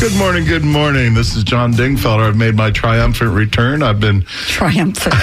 Good morning, good morning. This is John Dingfelder. I've made my triumphant return. I've been triumphant.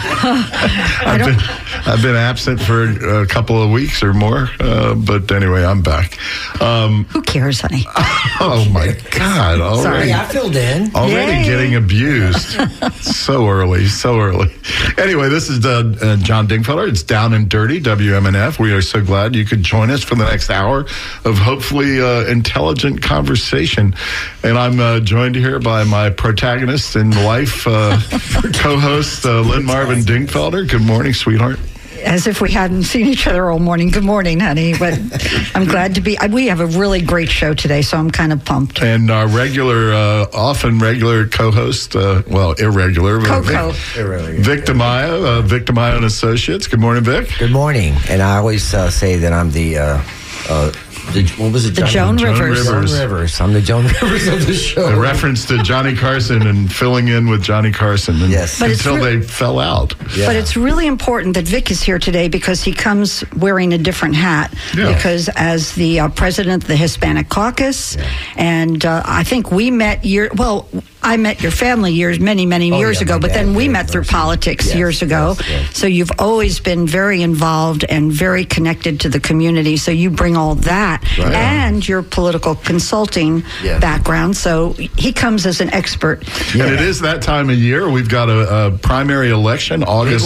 I've been absent for a couple of weeks or more, but anyway, I'm back. Who cares, honey? Oh my God! Sorry, I filled in. Already getting abused. So early. Anyway, this is John Dingfelder. It's Down and Dirty, WMNF. We are so glad you could join us for the next hour of hopefully intelligent conversation. And I'm joined here by my protagonist in life, co-host Lynn Marvin Dingfelder. Good morning, sweetheart. As if we hadn't seen each other all morning. Good morning, honey. But I'm glad to be. We have a really great show today, so I'm kind of pumped. And our often regular co-host, irregular. Coco. Vic DeMaio, Vic DeMaio and Associates. Good morning, Vic. Good morning. And I always say that I'm the what was it? Joan Rivers. Joan Rivers. I'm the Joan Rivers of the show. A reference to Johnny Carson and filling in with Johnny Carson. Yes. Until they fell out. Yeah. But it's really important that Vic is here today because he comes wearing a different hat. Yeah. Because as the president of the Hispanic Caucus, and I think we met I met your family many years ago, but then we met through politics years ago. Yes. So you've always been very involved and very connected to the community. So you bring all that and your political consulting background. So he comes as an expert. Yeah. And it is that time of year. We've got a primary election, July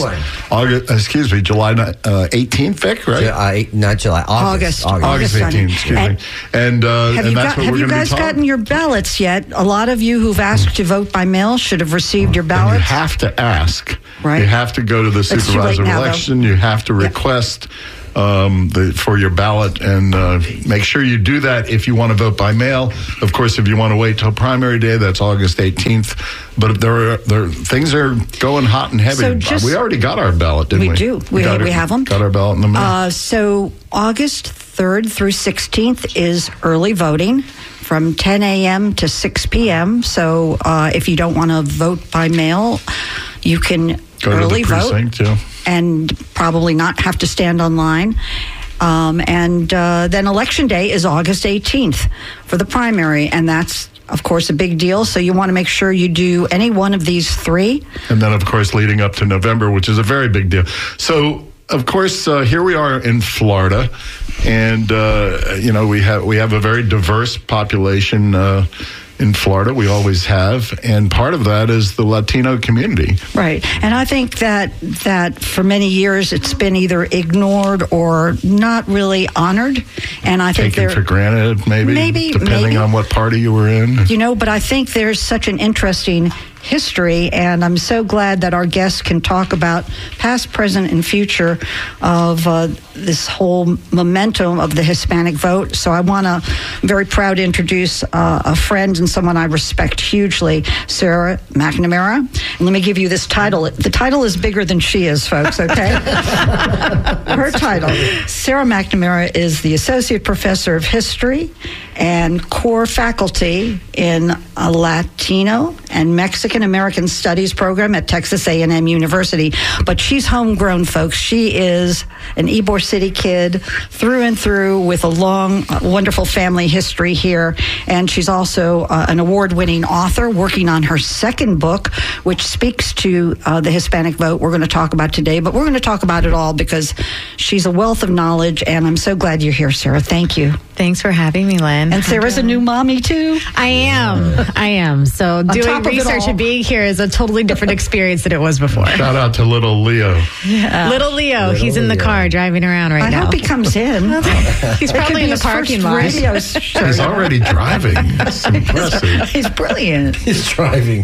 18th, Vic, right? Not July, August 18th, excuse me. And that's what we're going to be talking. Have you guys gotten your ballots yet? A lot of you who've asked to vote by mail should have received your ballots. And you have to ask. Right. You have to go to the supervisor election. You have to request for your ballot, and make sure you do that if you want to vote by mail. Of course, if you want to wait till primary day, that's August 18th. But things are going hot and heavy. So we already got our ballot, didn't we? We do. We have them. Got our ballot in the mail. So August 3rd through 16th is early voting from 10 a.m. to 6 p.m. So if you don't want to vote by mail, you can go early to the precinct, vote and probably not have to stand online. And then Election Day is August 18th for the primary, and that's, of course, a big deal. So you want to make sure you do any one of these three. And then, of course, leading up to November, which is a very big deal. So, of course, here we are in Florida, and we have a very diverse population in Florida. We always have, and part of that is the Latino community. Right, and I think that for many years it's been either ignored or not really honored, and I think taken for granted, maybe depending on what party you were in. But I think there's such an interesting history, and I'm so glad that our guests can talk about past, present, and future of this whole momentum of the Hispanic vote. So I'm very proud to introduce a friend and someone I respect hugely, Sarah McNamara. And let me give you this title. The title is bigger than she is, folks, okay? Her title, Sarah McNamara, is the Associate Professor of History and core faculty in a Latino and Mexican American Studies program at Texas A&M University. But she's homegrown, folks. She is an Ybor City kid through and through with a long, wonderful family history here. And she's also an award-winning author working on her second book, which speaks to the Hispanic vote we're going to talk about today. But we're going to talk about it all because she's a wealth of knowledge, and I'm so glad you're here, Sarah. Thank you. Thanks for having me, Lynn. And Sarah's a new mommy, too? I am. So doing research and being here is a totally different experience than it was before. Shout out to little Leo. Yeah. Little Leo. He's in the car driving around right now. I hope he comes in. He's probably in the parking lot. He's already driving. That's impressive. He's brilliant. He's driving.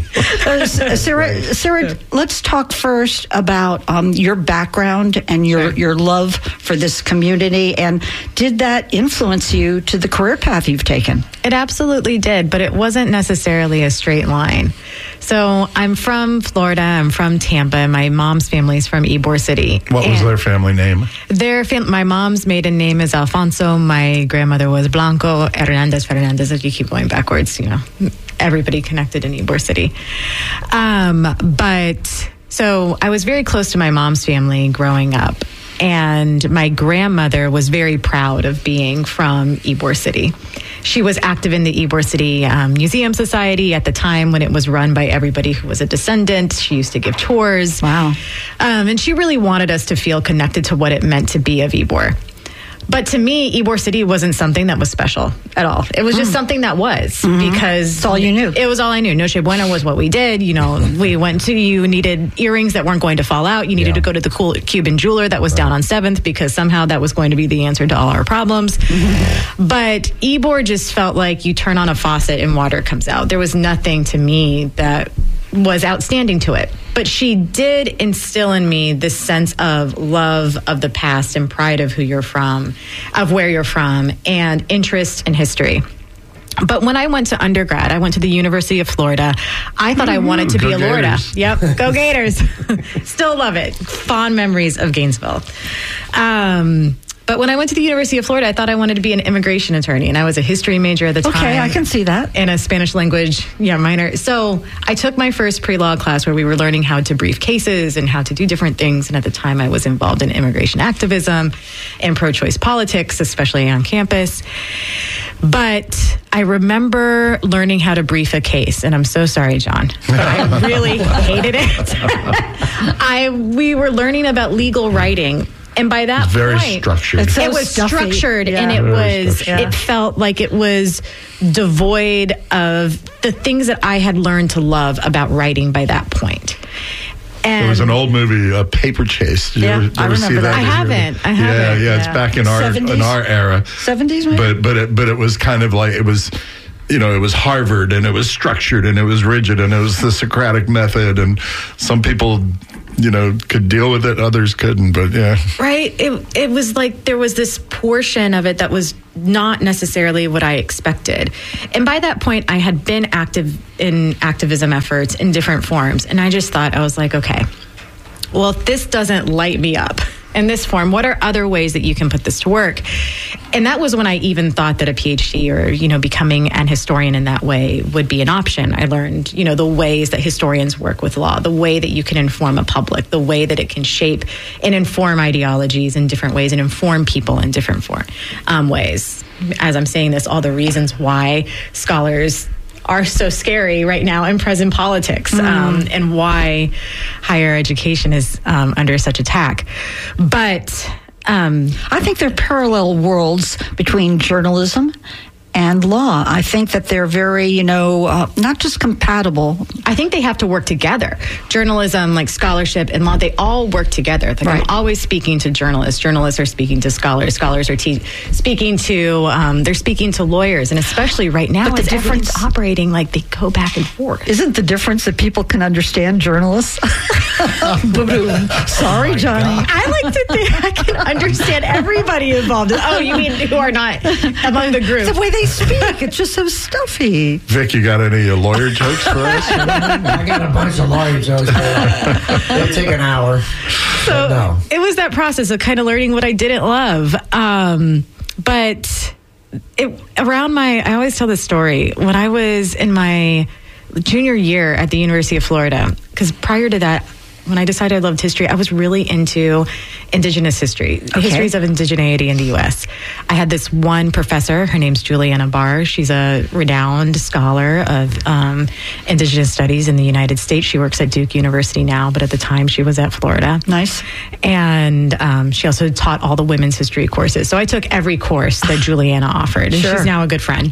Sarah, let's talk first about your background and your love for this community. And did that influence you to the career path you've taken? It absolutely did, but it wasn't necessarily a straight line. So I'm from Florida. I'm from Tampa. My mom's family's from Ybor City. What was their family name? My mom's maiden name is Alfonso. My grandmother was Blanco Hernandez Fernandez. If you keep going backwards, everybody connected in Ybor City. So I was very close to my mom's family growing up. And my grandmother was very proud of being from Ybor City. She was active in the Ybor City Museum Society at the time when it was run by everybody who was a descendant. She used to give tours. Wow. And she really wanted us to feel connected to what it meant to be of Ybor. But to me, Ybor City wasn't something that was special at all. It was just something that was because It's all you knew. It was all I knew. Noche Buena was what we did. You know, we went to, you needed earrings that weren't going to fall out. You needed to go to the cool Cuban jeweler that was down on 7th because somehow that was going to be the answer to all our problems. But Ybor just felt like you turn on a faucet and water comes out. There was nothing to me that was outstanding to it. But she did instill in me this sense of love of the past and pride of who you're from, of where you're from, and interest in history. But when I went to undergrad, I went to the University of Florida. I thought I wanted to be a Lorda. Yep, go Gators. Still love it. Fond memories of Gainesville. But when I went to the University of Florida, I thought I wanted to be an immigration attorney, and I was a history major at the time. Okay, I can see that. And a Spanish language minor. So I took my first pre-law class where we were learning how to brief cases and how to do different things. And at the time, I was involved in immigration activism and pro-choice politics, especially on campus. But I remember learning how to brief a case, and I'm so sorry, John, but I really hated it. We were learning about legal writing. And by that very point, structured. It's so it was stuffy. structured, Yeah. and it Very was. structured. It felt like it was devoid of the things that I had learned to love about writing by that point. And There was an old movie, Paper Chase. Did you Yeah, ever, I ever see remember that? that. I haven't. Yeah, it's back in our 70s? era. 70s maybe? But it was kind of like it was. You know, it was Harvard, and it was structured, and it was rigid, and it was the Socratic method, and some people, you know, could deal with it, others couldn't. But yeah, right. It was like there was this portion of it that was not necessarily what I expected. And by that point, I had been active in activism efforts in different forms, and I just thought, I was like, okay, well, if this doesn't light me up in this form, what are other ways that you can put this to work? And that was when I even thought that a PhD or, you know, becoming an historian in that way would be an option. I learned, you know, the ways that historians work with law, the way that you can inform a public, the way that it can shape and inform ideologies in different ways and inform people in different ways. As I'm saying this, all the reasons why scholars are so scary right now in present politics, and why higher education is under such attack. But I think there are parallel worlds between journalism and law. I think that they're very, not just compatible. I think they have to work together. Journalism, like scholarship and law, they all work together. Like Right. I'm always speaking to journalists. Journalists are speaking to scholars. Scholars are speaking to, they're speaking to lawyers. And especially right now, But the as everything's difference- operating like they go back and forth. Isn't the difference that people can understand journalists? Boom. Sorry, Johnny. I like to think I can understand everybody involved. Oh, you mean who are not among the group? The way they speak, it's just so stuffy. Vic, you got any lawyer jokes for us? I got a bunch of lawyer jokes. It'll take an hour. So No. it was that process of kind of learning what I didn't love. But I always tell this story, when I was in my junior year at the University of Florida, because prior to that, when I decided I loved history, I was really into indigenous history, the histories of indigeneity in the U.S. I had this one professor, her name's Juliana Barr. She's a renowned scholar of indigenous studies in the United States. She works at Duke University now, but at the time she was at Florida. Nice. And she also taught all the women's history courses. So I took every course that Juliana offered, and Sure. she's now a good friend.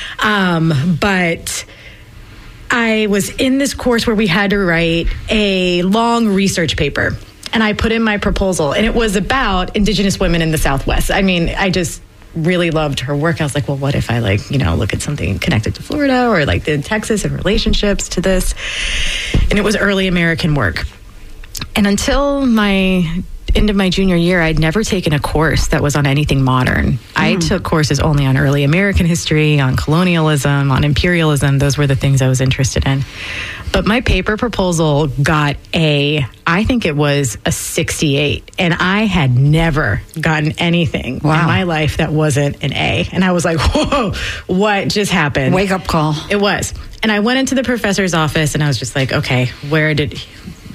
But I was in this course where we had to write a long research paper, and I put in my proposal, and it was about indigenous women in the Southwest. I mean, I just really loved her work. I was like, well, what if I look at something connected to Florida or like the Texas and relationships to this? And it was early American work. And until my end of my junior year, I'd never taken a course that was on anything modern. I took courses only on early American history, on colonialism, on imperialism. Those were the things I was interested in. But my paper proposal got I think it was a 68. And I had never gotten anything in my life that wasn't an A. And I was like, whoa, what just happened? Wake up call. It was. And I went into the professor's office and I was just like, okay,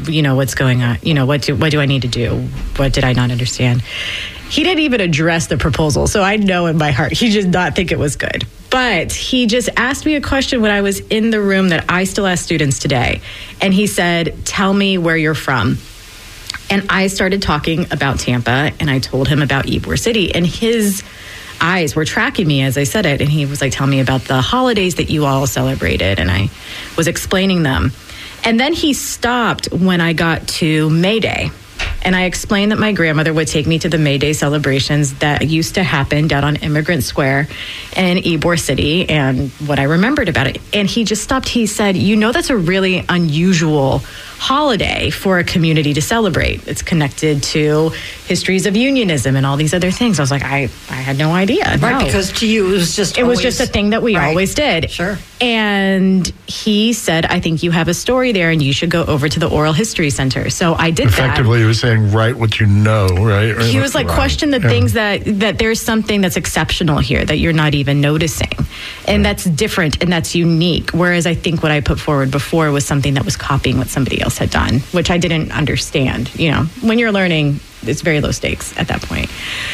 what's going on? What do I need to do? What did I not understand? He didn't even address the proposal. So I know in my heart, he did not think it was good. But he just asked me a question when I was in the room that I still ask students today. And he said, tell me where you're from. And I started talking about Tampa, and I told him about Ybor City. And his eyes were tracking me as I said it. And he was like, tell me about the holidays that you all celebrated. And I was explaining them. And then he stopped when I got to May Day. And I explained that my grandmother would take me to the May Day celebrations that used to happen down on Immigrant Square in Ybor City and what I remembered about it. And he just stopped. He said, that's a really unusual holiday for a community to celebrate. It's connected to histories of unionism and all these other things. I was like, I had no idea. Right, no. because to you, it was just a thing that we always did. Sure. And he said, I think you have a story there and you should go over to the Oral History Center. So I did Effectively, he was saying, write what you know, right? He was like, question the things that there's something that's exceptional here that you're not even noticing. And that's different and that's unique. Whereas I think what I put forward before was something that was copying what somebody else had done, which I didn't understand. When you're learning, it's very low stakes at that point.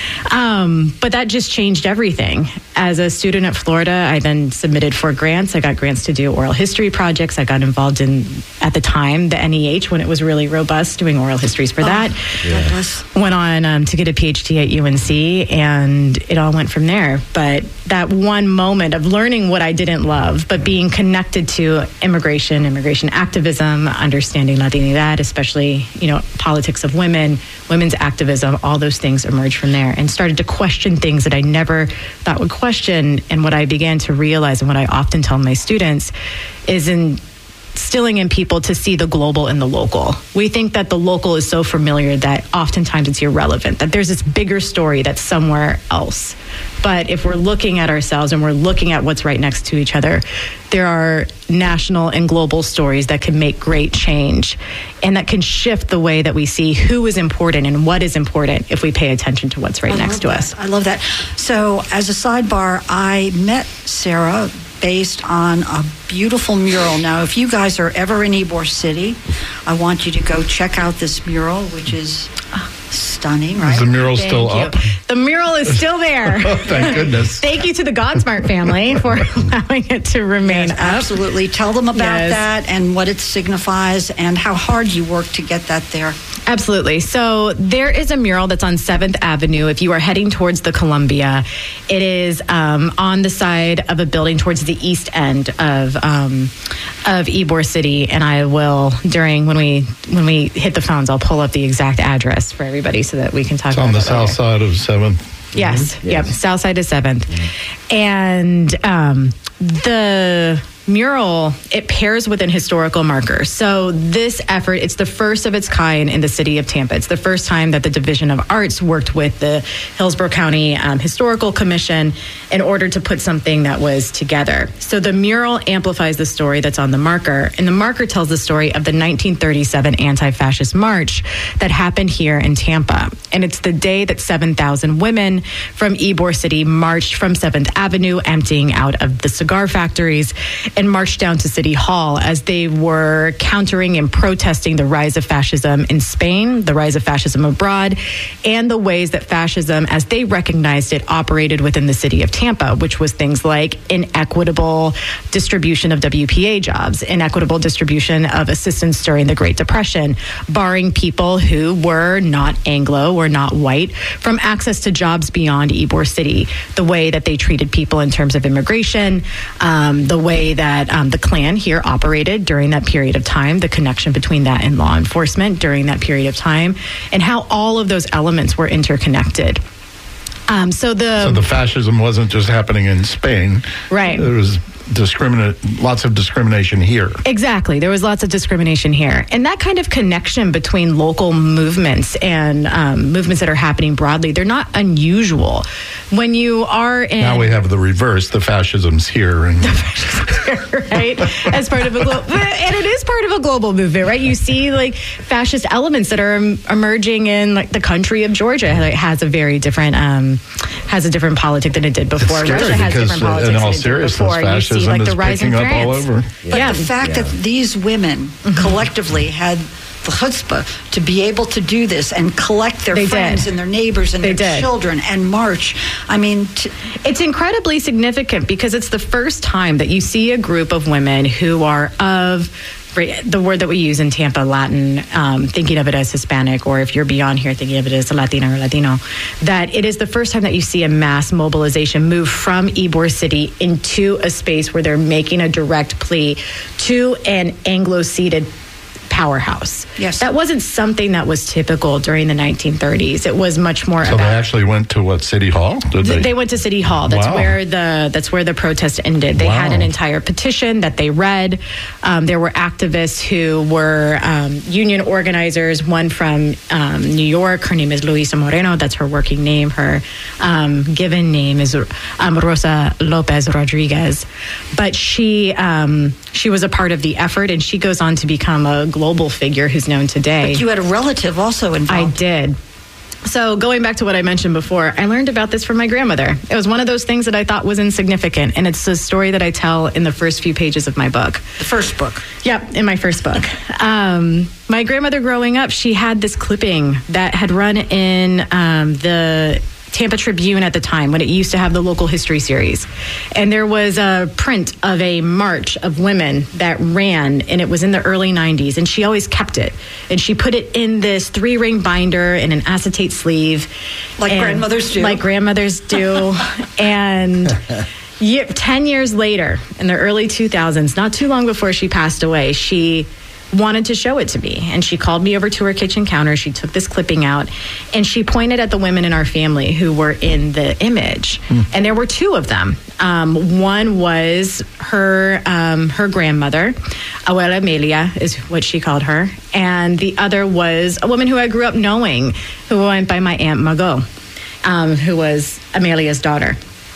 But that just changed everything. As a student at Florida, I then submitted for grants. I got grants to do oral history projects. I got involved in, at the time, the NEH when it was really robust, doing oral histories for that. Yeah. Went on to get a PhD at UNC, and it all went from there. But that one moment of learning what I didn't love, but being connected to immigration activism, understanding not only that, especially, politics of women, women's activism, all those things emerged from there and started to question things that I never thought would question. And what I began to realize, and what I often tell my students, is instilling in people to see the global in the local. We think that the local is so familiar that oftentimes it's irrelevant, that there's this bigger story that's somewhere else. But if we're looking at ourselves and we're looking at what's right next to each other, there are national and global stories that can make great change and that can shift the way that we see who is important and what is important if we pay attention to what's right next to us. I love that. So as a sidebar, I met Sarah based on a beautiful mural. Now, if you guys are ever in Ybor City, I want you to go check out this mural, which is stunning, right? Is the mural still up? The mural is still there. Oh, thank goodness. Thank you to the Godsmart family for allowing it to remain up. Absolutely. Tell them about that and what it signifies and how hard you work to get that there. Absolutely. So there is a mural that's on 7th Avenue. If you are heading towards the Columbia, it is on the side of a building towards the east end of Ybor City. And I will, when we hit the phones, I'll pull up the exact address for everybody so that we can talk about it. It's on the south side of 7th. Yes. Mm-hmm. Yep. South side of 7th. Mm-hmm. And the mural, it pairs with an historical marker. So this effort, it's the first of its kind in the city of Tampa. It's the first time that the Division of Arts worked with the Hillsborough County Historical Commission in order to put something that was together. So the mural amplifies the story that's on the marker, and the marker tells the story of the 1937 anti-fascist march that happened here in Tampa. And it's the day that 7,000 women from Ybor City marched from 7th Avenue, emptying out of the cigar factories, and marched down to City Hall as they were countering and protesting the rise of fascism in Spain, the rise of fascism abroad, and the ways that fascism, as they recognized it, operated within the city of Tampa, which was things like inequitable distribution of WPA jobs, inequitable distribution of assistance during the Great Depression, barring people who were not Anglo or not white from access to jobs beyond Ybor City, the way that they treated people in terms of immigration, the way that the Klan here operated during that period of time, the connection between that and law enforcement during that period of time, and how all of those elements were interconnected. So the fascism wasn't just happening in Spain. Right. There was lots of discrimination here. Exactly. There was lots of discrimination here. And that kind of connection between local movements and movements that are happening broadly, they're not unusual. When you are in... Now we have the reverse, the fascism's here. And... The fascism's here, right? As part of a global... And it is part of a global movement, right? You see like fascist elements that are emerging in like the country of Georgia. It has a very different... has a different politic than it did before. It's scary Russia has different politics in all than it did seriousness, before. fascism you see like is the rise in picking up France. all over. But the fact that these women collectively had the chutzpah to be able to do this and collect their friends and their neighbors and their children and march. I mean, it's incredibly significant because it's the first time that you see a group of women who are of the word that we use in Tampa, Latin, thinking of it as Hispanic, or if you're beyond here, thinking of it as a Latina or Latino, that it is the first time that you see a mass mobilization move from Ybor City into a space where they're making a direct plea to an Anglo-seated powerhouse. Yes. That wasn't something that was typical during the 1930s. It was much more So they actually went to what, City Hall? Did they went to City Hall. That's Wow. where the protest ended. They had an entire petition that they read. There were activists who were union organizers, one from New York. Her name is Luisa Moreno. That's her working name. Her given name is Rosa Lopez Rodriguez. But she was a part of the effort, and she goes on to become a global figure who's known today. But you had a relative also involved. I did. So going back to what I mentioned before, I learned about this from my grandmother. It was one of those things that I thought was insignificant, and it's a story that I tell in the first few pages of my book. The first book. Yep, in my first book. My grandmother growing up, she had this clipping that had run in the Tampa Tribune at the time when it used to have the local history series. And there was a print of a march of women that ran, and it was in the early 90s. And she always kept it. And she put it in this 3-ring binder in an acetate sleeve. Like grandmothers do. Like grandmothers do. And 10 years later, in the early 2000s, not too long before she passed away, she wanted to show it to me. And she called me over to her kitchen counter. She took this clipping out and she pointed at the women in our family who were in the image. And there were 2 of them. One was her grandmother, Abuela Amelia is what she called her. And the other was a woman who I grew up knowing, who went by my Aunt Margot, who was Amelia's daughter.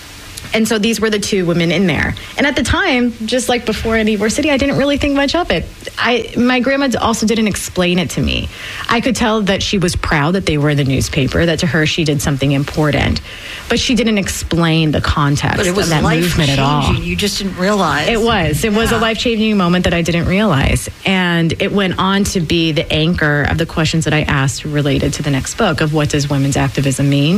And so these were the 2 women in there. And at the time, just like before in Ybor City, I didn't really think much of it. My grandma also didn't explain it to me. I could tell that she was proud that they were in the newspaper, that to her she did something important. But she didn't explain the context of that movement at all. You just didn't realize. It was a life-changing moment that I didn't realize. And it went on to be the anchor of the questions that I asked related to the next book of what does women's activism mean?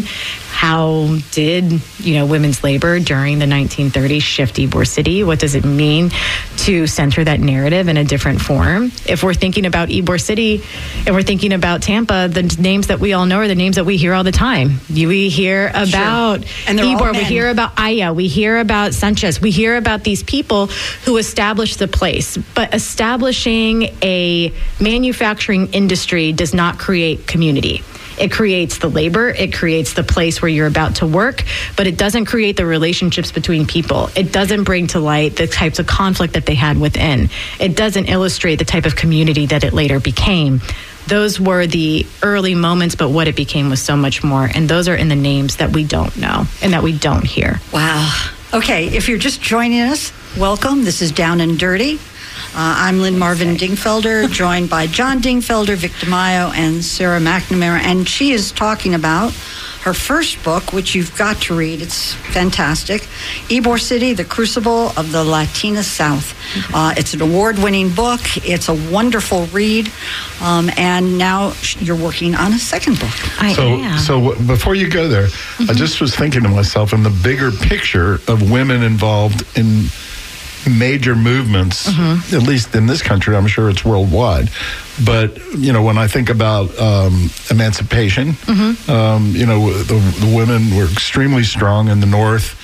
How did, women's labor during the 1930s shift Ybor City? What does it mean to center that narrative in a different form? If we're thinking about Ybor City and we're thinking about Tampa, the names that we all know are the names that we hear all the time. We hear about Ybor, we hear about Aya, we hear about Sanchez, we hear about these people who established the place. But establishing a manufacturing industry does not create community. It creates the labor, it creates the place where you're about to work, but it doesn't create the relationships between people. It doesn't bring to light the types of conflict that they had within. It doesn't illustrate the type of community that it later became. Those were the early moments, but what it became was so much more. And those are in the names that we don't know and that we don't hear. Wow. Okay, if you're just joining us, welcome. This is Down and Dirty. I'm Lynn Marvin Dingfelder, joined by John Dingfelder, Vic DeMaio, and Sarah McNamara. And she is talking about her first book, which you've got to read. It's fantastic. Ybor City, The Crucible of the Latina South. It's an award-winning book. It's a wonderful read. And now you're working on a second book. I am. So before you go there, I just was thinking to myself, in the bigger picture of women involved in major movements, at least in this country, I'm sure it's worldwide. But, when I think about emancipation, the women were extremely strong in the North,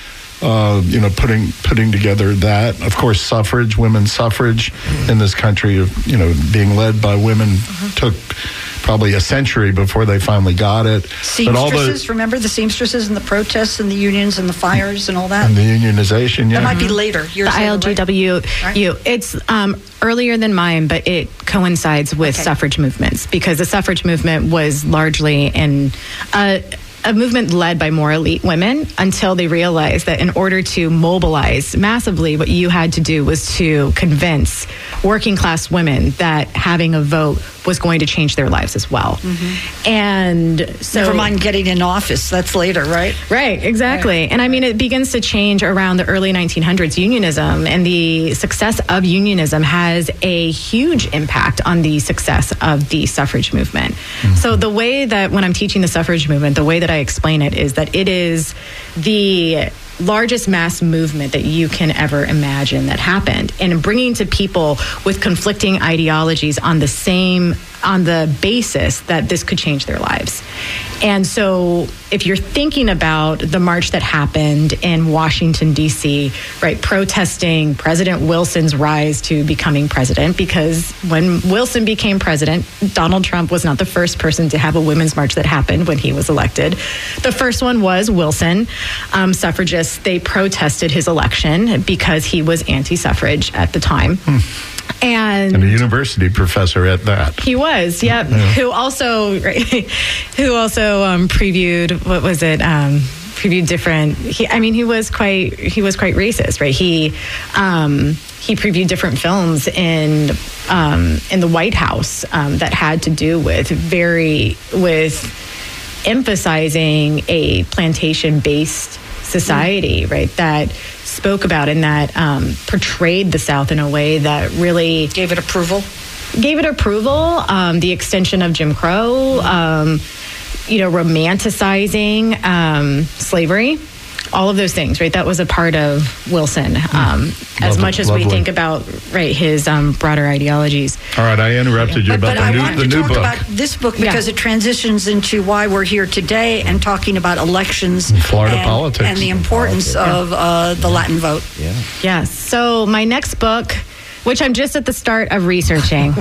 putting together that. Of course, suffrage, women's suffrage in this country, being led by women took probably a century before they finally got it. Seamstresses, remember the seamstresses and the protests and the unions and the fires and all that? And the unionization, That might be later. The ILGWU. Right? It's earlier than mine, but it coincides with suffrage movements, because the suffrage movement was largely a movement led by more elite women until they realized that in order to mobilize massively, what you had to do was to convince working class women that having a vote was going to change their lives as well. And so, Never mind getting in office. That's later, right? right, exactly. Right. And I mean, it begins to change around the early 1900s. Unionism and the success of unionism has a huge impact on the success of the suffrage movement. So the way that when I'm teaching the suffrage movement, the way that I explain it is that it is the largest mass movement that you can ever imagine that happened, and bringing to people with conflicting ideologies on the basis that this could change their lives. And so if you're thinking about the march that happened in Washington, D.C., right, protesting President Wilson's rise to becoming president, because when Wilson became president, Donald Trump was not the first person to have a women's march that happened when he was elected. The first one was Wilson. Suffragists, they protested his election because he was anti-suffrage at the time. And a university professor at that. He was, yep. Yeah. Who also previewed, what was it? Previewed different. He was quite racist, right? He previewed different films in the White House that had to do with emphasizing a plantation-based society, right? That spoke about and that portrayed the South in a way that really Gave it approval. The extension of Jim Crow, romanticizing slavery, all of those things, right? That was a part of Wilson, as much as we think about, right, his broader ideologies. All right, I interrupted you about But I wanted the to new talk book. about this book because it transitions into why we're here today and talking about elections, Florida politics. and the importance of the Latin vote. Yes. So my next book, which I'm just at the start of researching.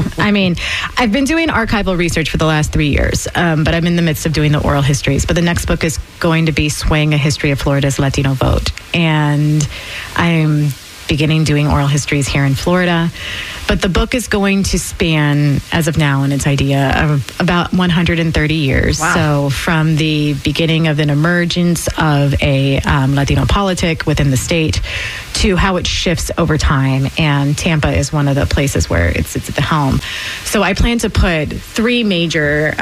I've been doing archival research for the last 3 years, but I'm in the midst of doing the oral histories. But the next book is going to be Swing, A History of Florida's Latino Vote. And I'm beginning doing oral histories here in Florida. But the book is going to span, as of now, in its idea, of about 130 years. Wow. So from the beginning of an emergence of a Latino politic within the state to how it shifts over time. And Tampa is one of the places where it's at the helm. So I plan to put 3 major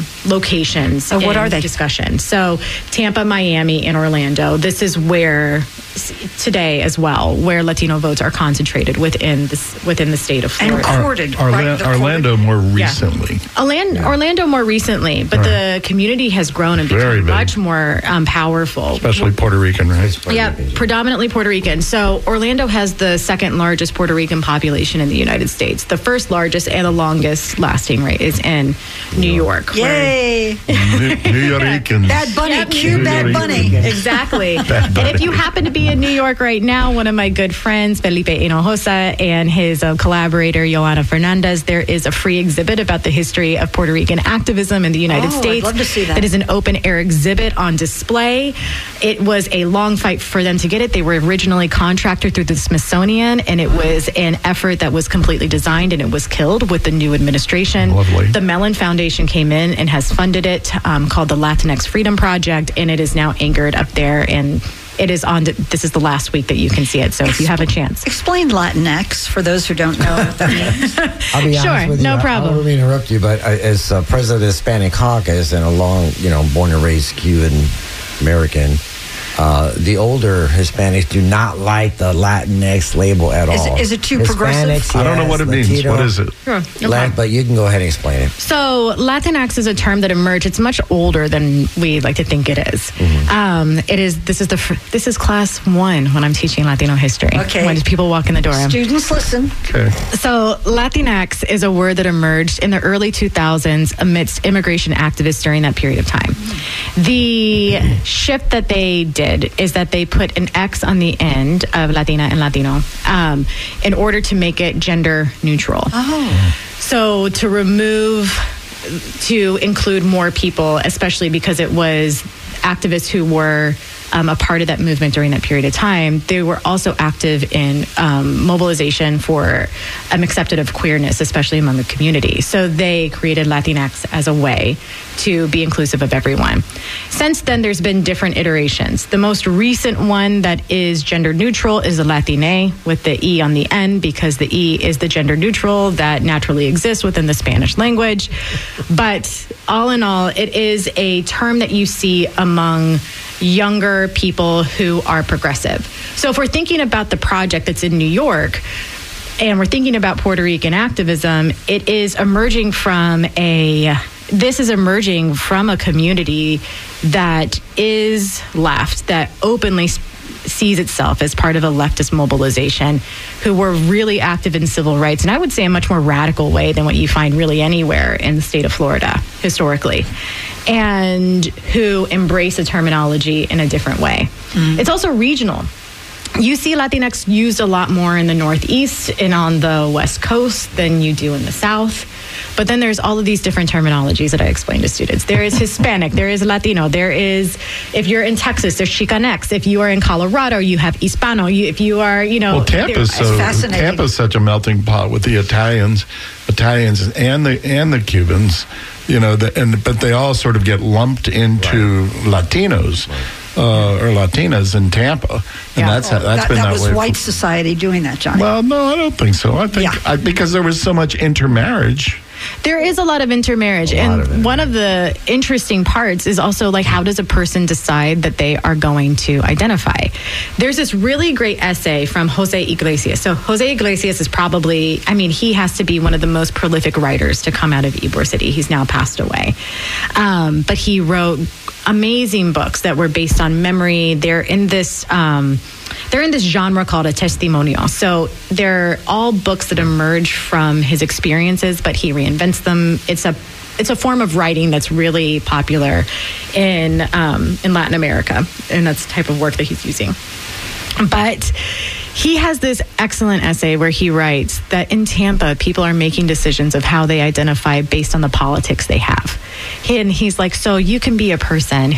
locations what in are they? discussion. So Tampa, Miami, and Orlando. This is where today as well, where Latino votes are concentrated within the state of Florida. And courted. Orlando more recently. Orlando more recently, but the community has grown and Very become big. much more powerful. Especially Puerto Rican, right? Yeah, predominantly Puerto Rican. So Orlando has the second largest Puerto Rican population in the United States. The first largest and the longest lasting rate is in New York. Yay! New Yorkers. Bad Bunny, Yep. cue Bad Bunny. Exactly. And if you happen to be in New York right now, one of my good friends, Felipe Hinojosa, and his collaborator, Joana Fernandez, there is a free exhibit about the history of Puerto Rican activism in the United States. I'd love to see that. It is an open air exhibit on display. It was a long fight for them to get it. They were originally contracted through the Smithsonian, and it was an effort that was completely designed, and it was killed with the new administration. Lovely. The Mellon Foundation came in and has funded it, called the Latinx Freedom Project, and it is now anchored up there, and it is on. This is the last week that you can see it. So if you have a chance, Explain Latinx for those who don't know what that means. I'll be honest Sure, with you. no I problem. don't really interrupt you, but as president of the Hispanic Caucus and a long, born and raised Cuban American, the older Hispanics do not like the Latinx label at all. Is it too progressive? Hispanics, I don't know what it means. Latino, What is it? sure, no problem. But you can go ahead and explain it. So Latinx is a term that emerged. It's much older than we like to think it is. It is. This is class 1 when I'm teaching Latino history. Okay. When people walk in the door. Students, listen. Okay. So Latinx is a word that emerged in the early 2000s amidst immigration activists during that period of time. The shift that they did is that they put an X on the end of Latina and Latino in order to make it gender neutral. So to include more people, especially because it was activists who were a part of that movement during that period of time, they were also active in mobilization for acceptance of queerness, especially among the community. So they created Latinx as a way to be inclusive of everyone. Since then, there's been different iterations. The most recent one that is gender neutral is the Latine with the E on the end, because the E is the gender neutral that naturally exists within the Spanish language. But all in all, it is a term that you see among younger people who are progressive. So if we're thinking about the project that's in New York, and we're thinking about Puerto Rican activism, it is emerging from a community that is left, that openly sees itself as part of a leftist mobilization, who were really active in civil rights, and I would say a much more radical way than what you find really anywhere in the state of Florida historically, and who embrace the terminology in a different way. It's also regional. You see Latinx used a lot more in the Northeast and on the West Coast than you do in the South. But then there's all of these different terminologies that I explain to students. There is Hispanic, there is Latino, there is, if you're in Texas, there's Chicanx. If you are in Colorado, you have Hispano. If you are, Well, Tampa's such a melting pot with the Italians and the Cubans, but they all sort of get lumped into Latinos. Or Latinas in Tampa, and that's been that way. That was white society doing that, Johnny. Well, no, I don't think so. I think because there was so much intermarriage. There is a lot of intermarriage, and one of the interesting parts is also like, how does a person decide that they are going to identify? There's this really great essay from Jose Iglesias. So Jose Iglesias is probably, he has to be one of the most prolific writers to come out of Ybor City. He's now passed away, but he wrote amazing books that were based on memory. They're in this genre called a testimonio. So they're all books that emerge from his experiences, but he reinvents them. It's a form of writing that's really popular in Latin America, and that's the type of work that he's using. But he has this excellent essay where he writes that in Tampa, people are making decisions of how they identify based on the politics they have. And he's like, so you can be a person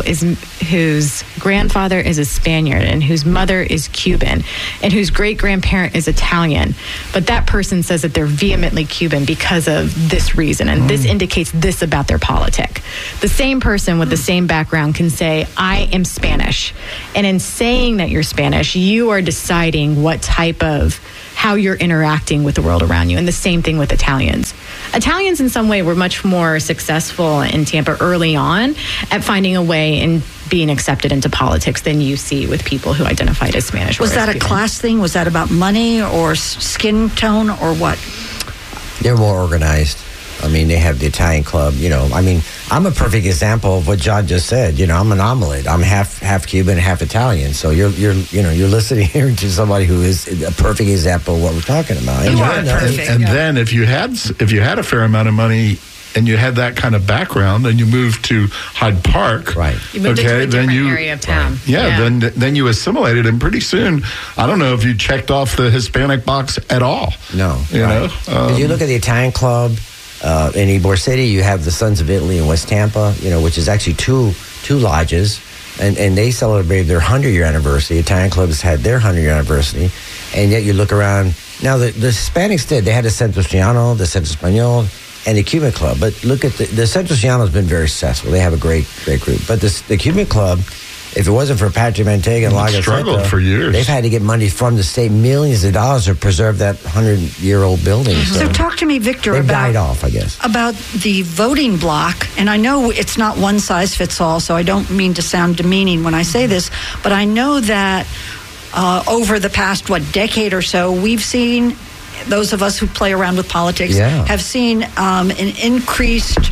whose grandfather is a Spaniard and whose mother is Cuban and whose great-grandparent is Italian, but that person says that they're vehemently Cuban because of this reason, and this indicates this about their politic. The same person with the same background can say, I am Spanish, and in saying that you're Spanish, you are deciding what type of how you're interacting with the world around you. And the same thing with Italians. Italians in some way were much more successful in Tampa early on at finding a way in being accepted into politics than you see with people who identified as Spanish. Was that a class thing? Was that about money or skin tone or what? They're more organized. They have the Italian club, I'm a perfect example of what John just said. I'm an omelet. I'm half Cuban, half Italian. So you're listening here to somebody who is a perfect example of what we're talking about. Then if you had a fair amount of money and you had that kind of background, and you moved to Hyde Park, right? You moved into a different area of town. Right. Yeah. Then you assimilated, and pretty soon, I don't know if you checked off the Hispanic box at all. No, if you look at the Italian club. In Ybor City, you have the Sons of Italy in West Tampa, which is actually two lodges, and they celebrated their 100-year anniversary. Italian clubs had their 100-year anniversary, and yet you look around. Now, the Hispanics they had the Centro Ciudadano, the Centro Español, and the Cuban club. But look at the Centro Ciudadano has been very successful. They have a great group. But the Cuban club, if it wasn't for Patrick Manteiga and Laga struggled for years. They've had to get money from the state, millions of dollars, to preserve that 100-year-old building. So talk to me, Victor, they've died off, I guess. About the voting block. And I know it's not one size fits all, so I don't mean to sound demeaning when I say this, but I know that over the past, decade or so, we've seen, those of us who play around with politics, have seen an increased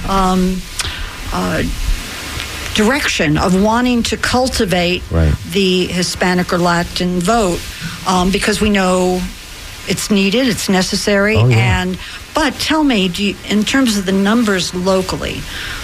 direction of wanting to cultivate the Hispanic or Latin vote, because we know it's needed, it's necessary. But tell me, in terms of the numbers locally,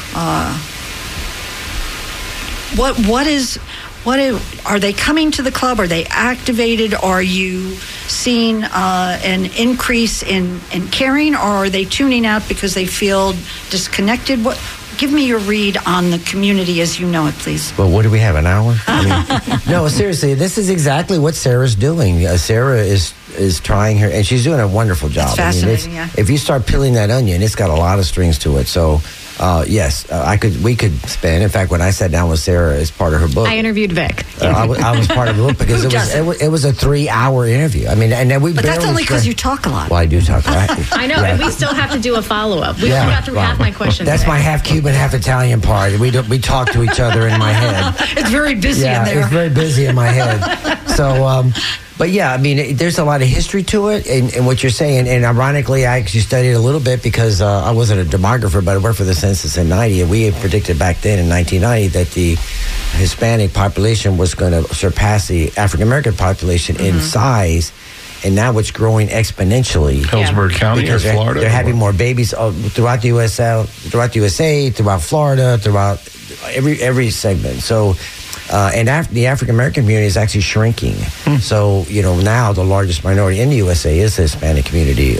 are they coming to the club? Are they activated? Are you seeing an increase in caring, or are they tuning out because they feel disconnected? give me your read on the community as you know it, please. Well, what do we have, an hour? No, seriously, this is exactly what Sarah's doing. Sarah is trying her, and she's doing a wonderful job. It's fascinating, yeah. If you start peeling that onion, it's got a lot of strings to it. So, yes, we could spend. In fact, when I sat down with Sarah as part of her book, I interviewed Vic. I was part of the book because it was a 3-hour interview. I mean, and then But that's only because you talk a lot. Well, I do talk a lot. I know, and we still have to do a follow-up. We got through half my questions. That's today. my half Cuban, half Italian part. We talk to each other in my head. It's very busy in there. It's very busy in my head. So, but yeah, I mean, there's a lot of history to it, and what you're saying. And ironically, I actually studied a little bit because I wasn't a demographer, but I worked for the census in '90, and we had predicted back then in 1990 that the Hispanic population was going to surpass the African American population in size. And now it's growing exponentially. Hillsborough County or because Florida? They're having more babies throughout the USA, throughout Florida, throughout every segment. So, and the African American community is actually shrinking. So, now the largest minority in the USA is the Hispanic community.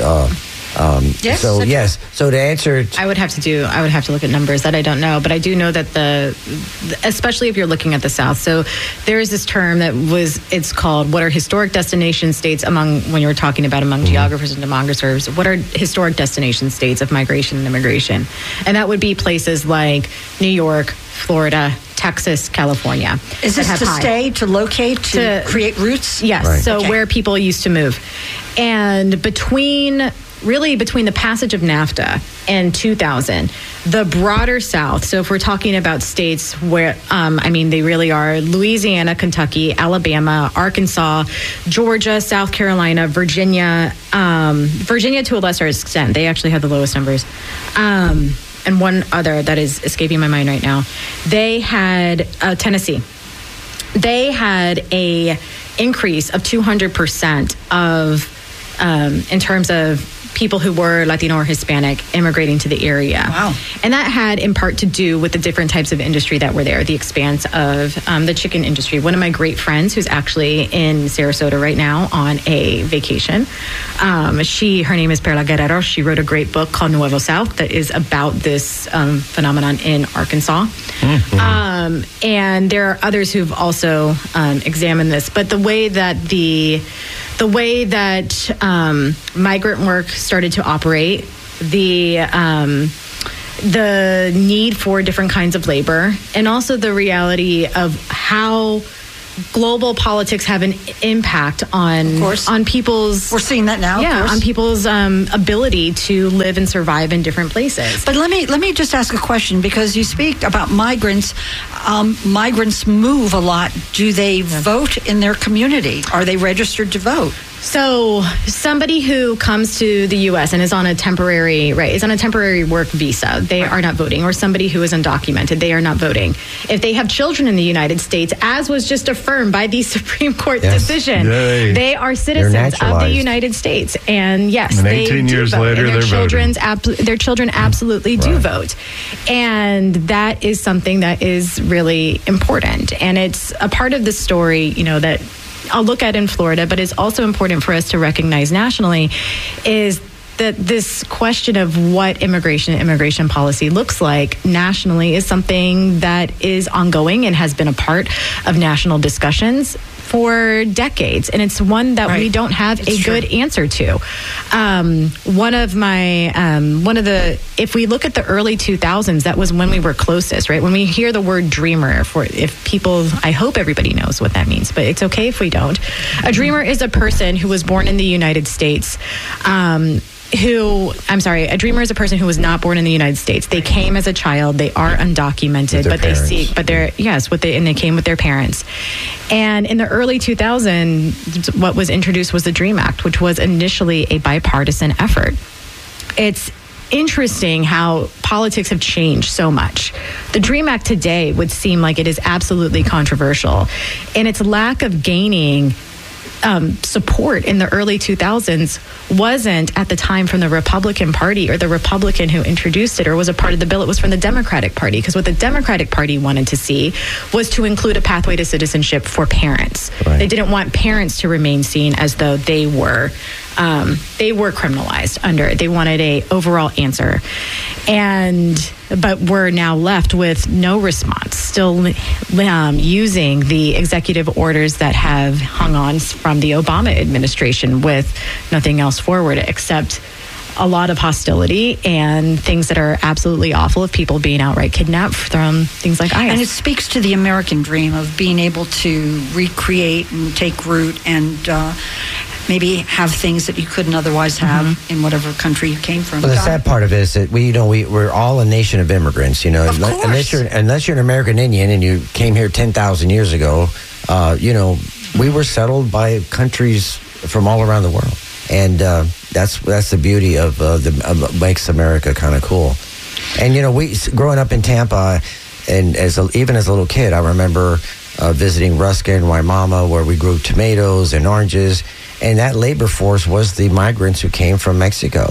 Yes. So yes. So to answer, I would have to look at numbers that I don't know, but I do know that especially if you're looking at the South. So there is this term it's called what are historic destination states when you were talking about among geographers and demographers, what are historic destination states of migration and immigration? And that would be places like New York, Florida, Texas, California. Is this to stay, to locate, to create roots? Yes. Right. So where people used to move. And between the passage of NAFTA and 2000, the broader South, so if we're talking about states where, they really are Louisiana, Kentucky, Alabama, Arkansas, Georgia, South Carolina, Virginia to a lesser extent. They actually have the lowest numbers. And one other that is escaping my mind right now. They had Tennessee. They had a increase of 200% in terms of people who were Latino or Hispanic immigrating to the area. Wow. And that had in part to do with the different types of industry that were there, the expanse of the chicken industry. One of my great friends who's actually in Sarasota right now on a vacation, her name is Perla Guerrero. She wrote a great book called Nuevo South that is about this phenomenon in Arkansas. And there are others who've also examined this. But the way that migrant work started to operate, the need for different kinds of labor, and also the reality of how global politics have an impact on people's. We're seeing that now. Yeah, on people's ability to live and survive in different places. But let me just ask a question, because you speak about migrants. Migrants move a lot. Do they vote in their community? Are they registered to vote? So somebody who comes to the U.S. and is on a temporary work visa, they are not voting. Or somebody who is undocumented, they are not voting. If they have children in the United States, as was just affirmed by the Supreme Court decision, they are citizens of the United States. And yes, and they 18 do years vote. later, And their children absolutely do Right. vote. And that is something that is really important. And it's a part of the story, that I'll look at in Florida, but it's also important for us to recognize nationally, is that this question of what immigration policy looks like nationally is something that is ongoing and has been a part of national discussions for decades, and it's one that we don't have a good answer to. If we look at the early 2000s, that was when we were closest, right? When we hear the word dreamer, I hope everybody knows what that means, but it's okay if we don't. A dreamer is a person who was born in the United States. A dreamer is a person who was not born in the United States. They came as a child. They are undocumented, and they came with their parents. And in the early 2000s, what was introduced was the DREAM Act, which was initially a bipartisan effort. It's interesting how politics have changed so much. The DREAM Act today would seem like it is absolutely controversial, and its lack of gaining support in the early 2000s wasn't at the time from the Republican Party or the Republican who introduced it or was a part of the bill. It was from the Democratic Party, because what the Democratic Party wanted to see was to include a pathway to citizenship for parents. Right. They didn't want parents to remain seen as though they were they were criminalized under it. They wanted a overall answer. But we're now left with no response, still using the executive orders that have hung on from the Obama administration with nothing else forward except a lot of hostility and things that are absolutely awful of people being outright kidnapped from things like ICE. And it speaks to the American dream of being able to recreate and take root and maybe have things that you couldn't otherwise have in whatever country you came from. Well, the sad part of it is that we're all a nation of immigrants. Of course. Unless you're an American Indian and you came here 10,000 years ago, we were settled by countries from all around the world. And that's the beauty of makes America kind of cool. And we growing up in Tampa, and even as a little kid, I remember visiting Ruskin, Waimama, where we grew tomatoes and oranges, and that labor force was the migrants who came from Mexico.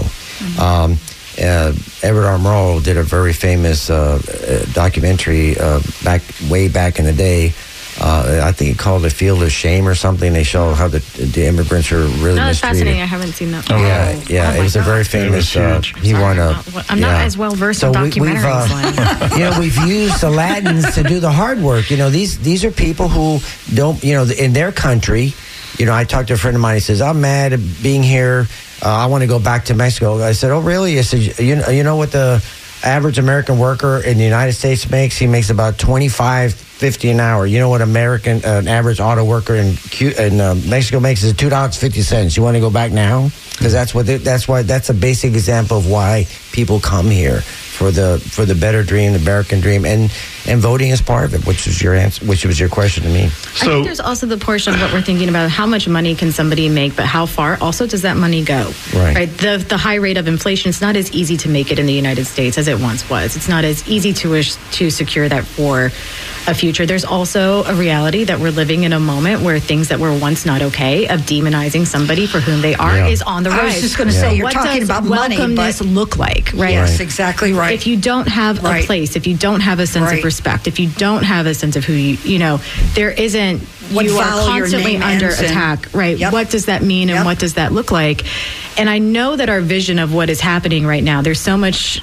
Edward R. Murrow did a very famous documentary way back in the day. I think he called it Field of Shame or something. They show how the immigrants are really that's mistreated. Fascinating. I haven't seen that. Yeah. It was a very famous. He won a. I'm not as well versed in documentaries. We've used the Latins to do the hard work. These are people who don't. In their country. I talked to a friend of mine. He says, "I'm mad at being here. I want to go back to Mexico." I said, "Oh, really?" I said, "You know what the average American worker in the United States makes? He makes about $25.50 an hour. You know what an average auto worker in Mexico makes is $2.50. You want to go back now? Because that's a basic example of why people come here for the better dream, the American dream, and voting is part of it, which was your answer, which was your question to me. I think there's also the portion of what we're thinking about: how much money can somebody make, but how far also does that money go? Right. The high rate of inflation. It's not as easy to make it in the United States as it once was. It's not as easy to secure that for a future. There's also a reality that we're living in a moment where things that were once not okay, of demonizing somebody for whom they are, is on the rise. I was just going to say, you're talking about money, but welcomeness look like, right? Yes, exactly right. If you don't have a place, if you don't have a sense of respect, if you don't have a sense of who there isn't. You are constantly under attack, right? Yep. What does that mean, and what does that look like? And I know that our vision of what is happening right now, there's so much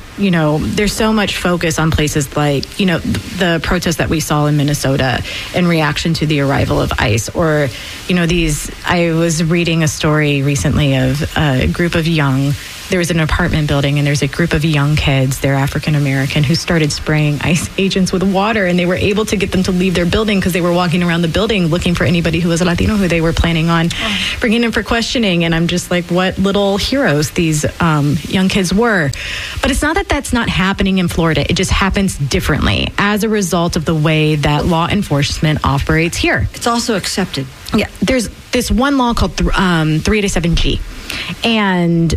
focus on places like, the protests that we saw in Minnesota in reaction to the arrival of ICE, or, I was reading a story recently of a group of there was an apartment building, and there's a group of young kids, they're African American, who started spraying ICE agents with water, and they were able to get them to leave their building because they were walking around the building looking for anybody who was a Latino who they were planning on bringing in for questioning. And I'm just like, what little heroes these young kids were. But it's not that that's not happening in Florida. It just happens differently as a result of the way that law enforcement operates here. It's also accepted. Yeah, there's this one law called 387G, and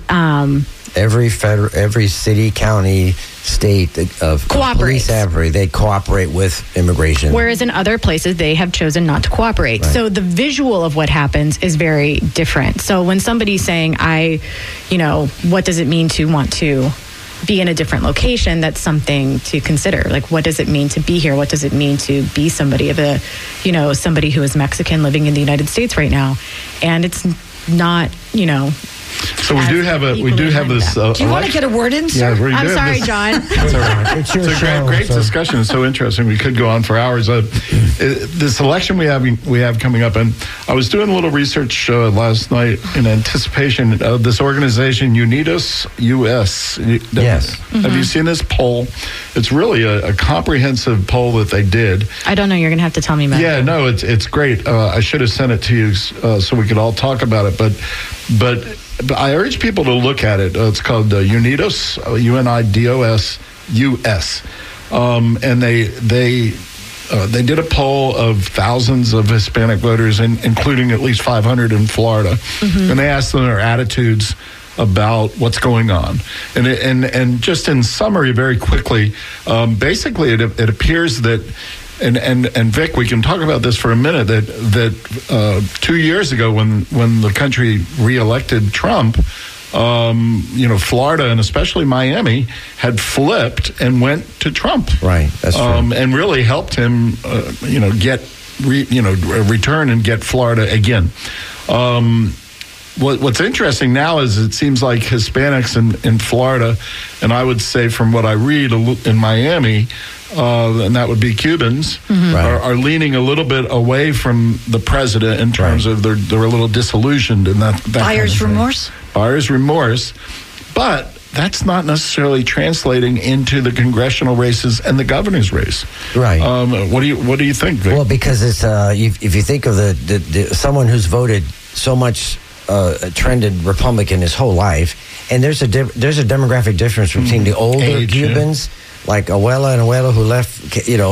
every city, county, state of police they cooperate with immigration. Whereas in other places, they have chosen not to cooperate. Right. So the visual of what happens is very different. So when somebody's saying, what does it mean to want to be in a different location, that's something to consider. Like, what does it mean to be here? What does it mean to be somebody somebody who is Mexican living in the United States right now? And it's not, So we do have this. Do you want to get a word in, sir? Yeah, I'm sorry, John. That's all right. It's a great discussion. It's so interesting. We could go on for hours. This election we have coming up, and I was doing a little research last night in anticipation of this organization, Unidos US. Yes. Have you seen this poll? It's really a comprehensive poll that they did. I don't know. You're going to have to tell me about it. Yeah, no, it's great. I should have sent it to you so we could all talk about it, but I urge people to look at it. It's called Unidos, UNIDOS US, and they did a poll of thousands of Hispanic voters, including at least 500 in Florida, and they asked them their attitudes about what's going on, and just in summary, very quickly, basically it appears that. And Vic, we can talk about this for a minute. That 2 years ago, when the country reelected Trump, Florida and especially Miami had flipped and went to Trump. Right, that's true. And really helped him, return and get Florida again. What's interesting now is it seems like Hispanics in Florida, and I would say from what I read in Miami, and that would be Cubans, are leaning a little bit away from the president in terms of they're a little disillusioned in that Buyer's remorse? Buyer's remorse. But that's not necessarily translating into the congressional races and the governor's race. Right. What do you think, Vic? Well, because it's if you think of the someone who's voted so much trended Republican his whole life, and there's a demographic difference between the older Age, Cubans. Like Abuela, who left,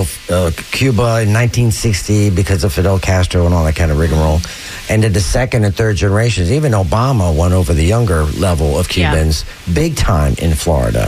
Cuba in 1960 because of Fidel Castro and all that kind of rigmarole, and then the second and third generations. Even Obama won over the younger level of Cubans big time in Florida.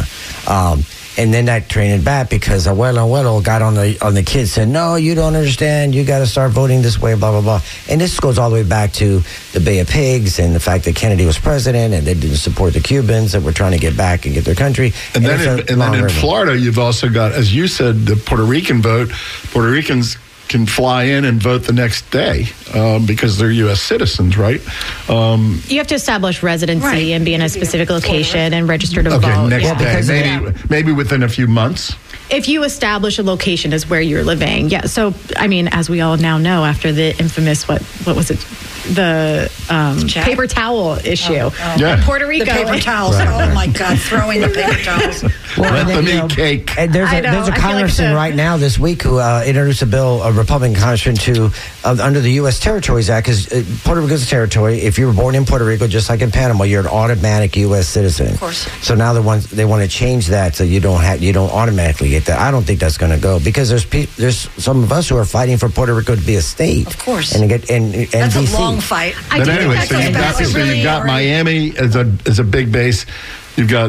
And then that trained back because Abuela got on the kids, said, no, you don't understand. You got to start voting this way, blah, blah, blah. And this goes all the way back to the Bay of Pigs and the fact that Kennedy was president and they didn't support the Cubans that were trying to get back and get their country. And then in Florida, you've also got, as you said, the Puerto Rican vote. Puerto Ricans can fly in and vote the next day because they're U.S. citizens, right? You have to establish residency and be in a specific location and register to vote. Next day, maybe within a few months. If you establish a location as where you're living, So, I mean, as we all now know, after the infamous, what was it? The paper towel issue. Yeah. Puerto Rico. The paper towels. Oh, my God. Throwing the paper towels. Let them eat cake. And there's a congressman right now this week who introduced a bill, a Republican congressman, to under the U.S. Territories Act, because Puerto Rico's a territory. If you were born in Puerto Rico, just like in Panama, you're an automatic U.S. citizen. Of course. So now they want to change that so you don't automatically get that. I don't think that's going to go because there's some of us who are fighting for Puerto Rico to be a state. Of course. And that's DC. a long fight. But anyway, so you've got Miami as a big base. You've got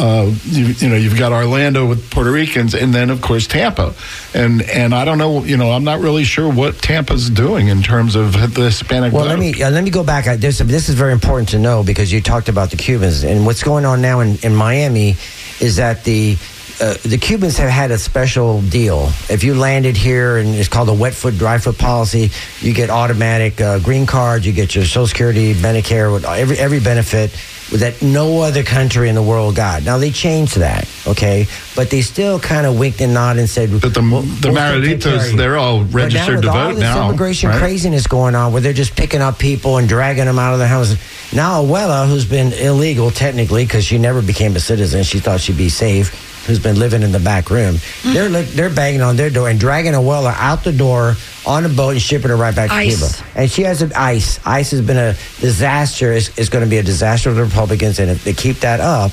you've got Orlando with Puerto Ricans, and then of course Tampa, and I don't know, I'm not really sure what Tampa's doing in terms of the Hispanic vote. Let me go back. This is very important to know because you talked about the Cubans and what's going on now in Miami is that the Cubans have had a special deal. If you landed here, and it's called a wet foot, dry foot policy, you get automatic green card, you get your Social Security, Medicare, every benefit that no other country in the world got. Now, they changed that, okay? But they still kind of winked and nodded and said... But the Margaritas, they're all registered to vote now. All this immigration craziness going on where they're just picking up people and dragging them out of their houses. Now, Abuela, who's been illegal technically because she never became a citizen, she thought she'd be safe, who's been living in the back room, they're banging on their door and dragging Abuela out the door on a boat and shipping her right back to Cuba. And she has ICE. ICE has been a disaster. It's going to be a disaster for the Republicans, and if they keep that up,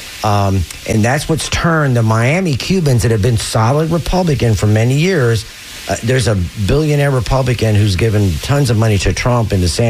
and that's what's turned the Miami Cubans that have been solid Republican for many years. There's a billionaire Republican who's given tons of money to Trump and to Sanders.